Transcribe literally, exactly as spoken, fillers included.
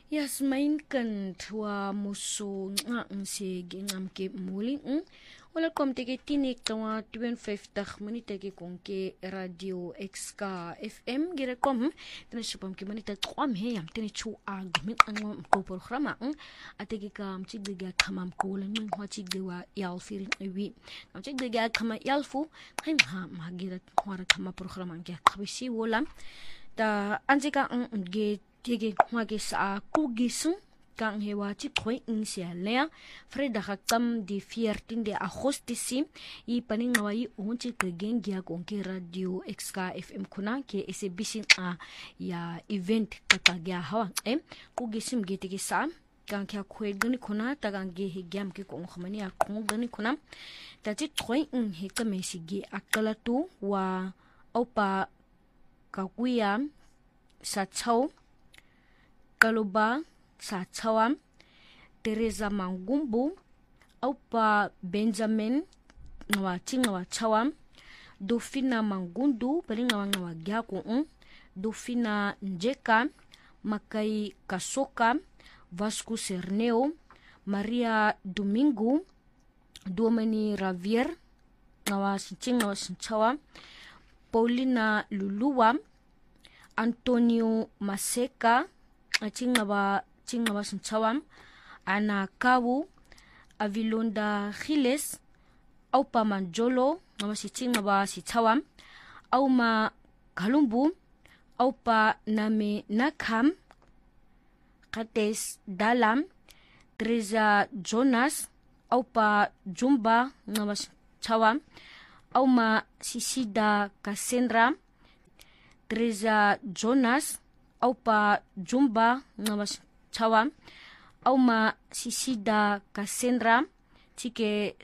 Yasmain kan tua muso nga si ginam ke muli ng wala kom teke tinik tawa fifty minute ke kong ke radio X K F M gira kom tinasupam ke minute twam he yam tini chu ag min ang ko programa ng ateke kam chigdiga kamam ko lang ng wa chigdewa yal firin ewi kam chigdiga kama yalfu kay ha magira kwara kama programa ke kabisi wolam ta anjika ang ge tege wage sa kugisung kang hewa chi khoi in sia le freda hakam di fifteen de agostisi i paning nawai unchi ke gengya kong ke radio X K F M kuna ke exhibition a ya event katagya hawa em kugisum ge tege sa kang kya khoi gani kuna tagang ge higyam ke kong khamani a kong gani kuna ta chi khoi in he ka mesigi akala tu wa opa kakuya sa chau Kaluba sa Chawam, Teresa Mangumbu, Aupa Benjamin, Nawa Chingawa Chawam, Dufina Mangundu, Paringawa Nawa Gyakung, Dufina Njeka, Makai Kasoka, Vasco Cerneo, Maria Domingo, Domini Ravier, Nawa Chingawa Chawam, Paulina Luluwa, Antonio Maseka, Chingawa Chingawa Chawam, Ana Kawu, Avilonda Giles, Aupa Manjolo, Nawa si Chingawa si Chawam, Auma Kalumbu, Aupa Name Nakam, Kates Dalam, Teresa Jonas, Aupa Jumba, Nawa si Chawam, Auma Sisida Cassandra, Teresa Jonas, Aupa Jumba Nawa Chawam, Auma Sisida Cassandra, Tike